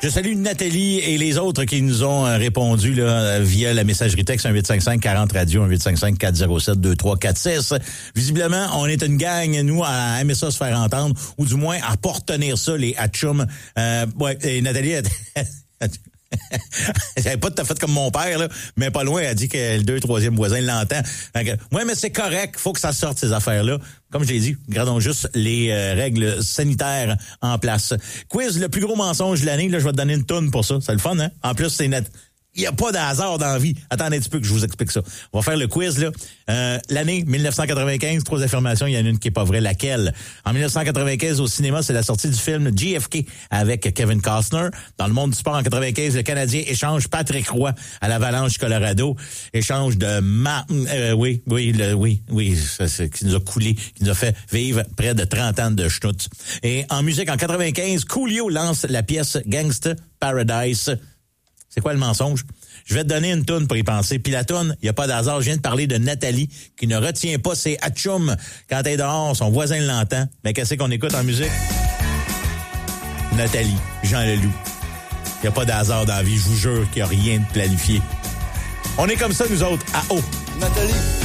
Je salue Nathalie et les autres qui nous ont répondu là, via la messagerie texte 1-855-40-radio, 1-855-407-2346. Visiblement, on est une gang, nous, à aimer ça se faire entendre, ou du moins à pas retenir ça, les hatchoums. Ouais, et Nathalie... J'avais pas tout à fait comme mon père, là, mais pas loin, elle dit que le 2e, 3e voisin l'entend. Ouais, mais c'est correct, faut que ça sorte, ces affaires-là. Comme je l'ai dit, gardons juste les règles sanitaires en place. Quiz, le plus gros mensonge de l'année, là, je vais te donner une toune pour ça. C'est le fun, hein? En plus, c'est net. Il n'y a pas de hasard dans la vie. Attendez un petit peu que je vous explique ça. On va faire le quiz, là. L'année 1995, 3 affirmations, il y en a une qui est pas vraie. Laquelle? En 1995, au cinéma, c'est la sortie du film JFK avec Kevin Costner. Dans le monde du sport, en 95, le Canadien échange Patrick Roy à l'Avalanche Colorado. Échange de qui nous a coulé, qui nous a fait vivre près de 30 ans de schnout. Et en musique, en 95, Coolio lance la pièce Gangsta Paradise. C'est quoi le mensonge? Je vais te donner une toune pour y penser. Puis la toune, il n'y a pas d'hasard. Je viens de parler de Nathalie qui ne retient pas ses hatchoums quand elle est dehors. Son voisin l'entend. Mais qu'est-ce qu'on écoute en musique? Nathalie, Jean Leloup. Il n'y a pas d'hasard dans la vie. Je vous jure qu'il n'y a rien de planifié. On est comme ça, nous autres, à haut. Nathalie.